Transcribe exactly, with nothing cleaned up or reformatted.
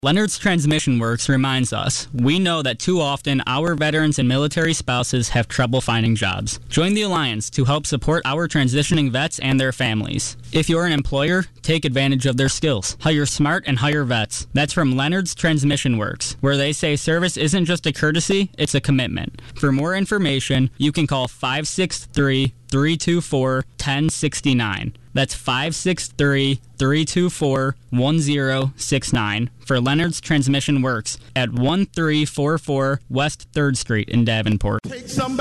Leonard's Transmission Works reminds us, we know that too often our veterans and military spouses have trouble finding jobs. Join the Alliance to help support our transitioning vets and their families. If you're an employer, take advantage of their skills. Hire smart and hire vets. That's from Leonard's Transmission Works, where they say service isn't just a courtesy, it's a commitment. For more information, you can call five six three, three two four, one zero six nine. That's five six three, three two four, one zero six nine for Leonard's Transmission Works at one three four four West third Street in Davenport. Take somebody